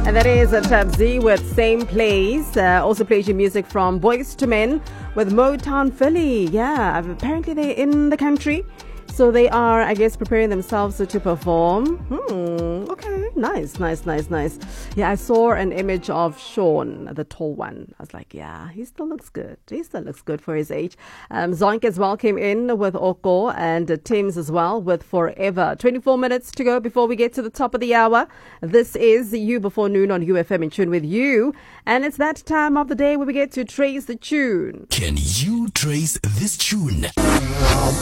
And that is Tabzi with Same Place. Also played your music from Boyz II Men with Motown Philly. Yeah, apparently they're in the country. So they are, I guess, preparing themselves to perform. Okay, nice. Yeah, I saw an image of Sean, the tall one. I was like, yeah, he still looks good. He still looks good for his age. Zonk as well came in with Oko, and Tim's as well with Forever. 24 minutes to go before we get to the top of the hour. This is You Before Noon on UFM in tune with you. And it's that time of the day where we get to trace the tune. Can you trace this tune?